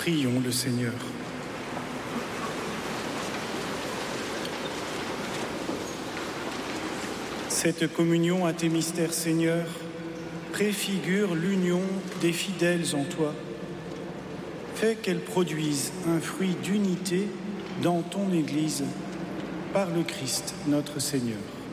Prions le Seigneur. Cette communion à tes mystères, Seigneur, préfigure l'union des fidèles en toi. Fais qu'elle produise un fruit d'unité dans ton Église, par le Christ notre Seigneur.